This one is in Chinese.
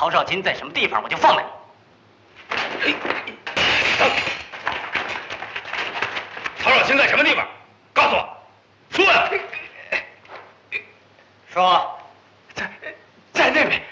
曹少卿在什么地方，我就放了你。 曹少卿在什么地方？告诉我，说呀！ 说， 在那边。